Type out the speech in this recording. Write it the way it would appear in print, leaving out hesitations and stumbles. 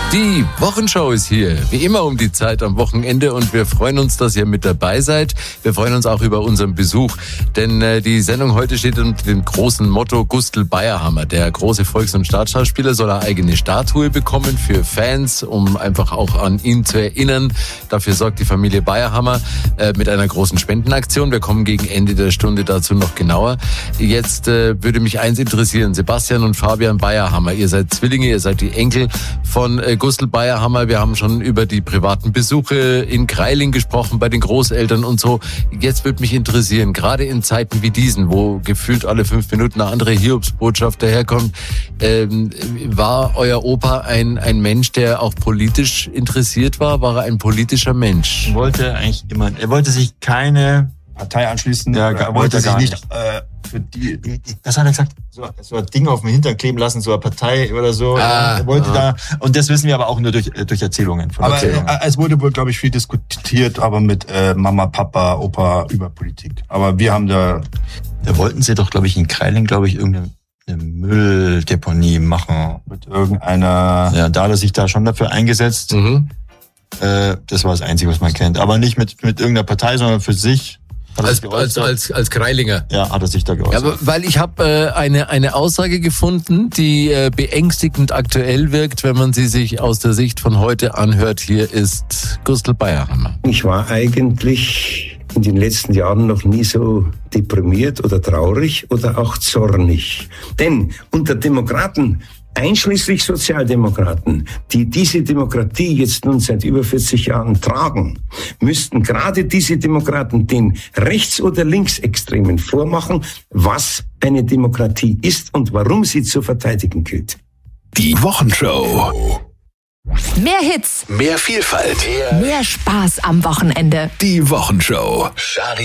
Die Wochenshow ist hier, wie immer um die Zeit am Wochenende und wir freuen uns, dass ihr mit dabei seid. Wir freuen uns auch über unseren Besuch, denn die Sendung heute steht unter dem großen Motto Gustl Bayerhammer. Der große Volks- und Staatsschauspieler soll eine eigene Statue bekommen für Fans, um einfach auch an ihn zu erinnern. Dafür sorgt die Familie Bayerhammer mit einer großen Spendenaktion. Wir kommen gegen Ende der Stunde dazu noch genauer. Jetzt würde mich eins interessieren, Sebastian und Fabian Bayerhammer, ihr seid Zwillinge, ihr seid die Enkel von Gustl Bayerhammer. Wir haben schon über die privaten Besuche in Kreiling gesprochen, bei den Großeltern und so. Jetzt würde mich interessieren, gerade in Zeiten wie diesen, wo gefühlt alle 5 Minuten eine andere Hiobsbotschaft daherkommt, war euer Opa ein Mensch, der auch politisch interessiert war? War er ein politischer Mensch? Er wollte sich keine Partei anschließen. Ja, er wollte sich nicht für die, was hat er gesagt? So ein Ding auf dem Hintern kleben lassen, so eine Partei oder so. Er wollte da, und das wissen wir aber auch nur durch Erzählungen. Es wurde wohl, glaube ich, viel diskutiert, aber mit Mama, Papa, Opa über Politik. Aber wir haben da wollten sie doch, glaube ich, in Kreiling, irgendeine Mülldeponie machen. Mit irgendeiner... Ja, da hat er sich da schon dafür eingesetzt. Mhm. Das war das Einzige, was man kennt. Aber nicht mit irgendeiner Partei, sondern für sich. Als Kreilinger. Ja, hat er sich da geäußert. Ja, weil ich habe eine Aussage gefunden, die beängstigend aktuell wirkt, wenn man sie sich aus der Sicht von heute anhört. Hier ist Gustl Bayerhammer. Ich war eigentlich in den letzten Jahren noch nie so deprimiert oder traurig oder auch zornig. Denn unter Demokraten, einschließlich Sozialdemokraten, die diese Demokratie jetzt nun seit über 40 Jahren tragen, müssten gerade diese Demokraten den Rechts- oder Linksextremen vormachen, was eine Demokratie ist und warum sie zu verteidigen gilt. Die Wochenshow. Mehr Hits, Mehr Vielfalt. mehr Spaß am Wochenende. Die Wochenshow.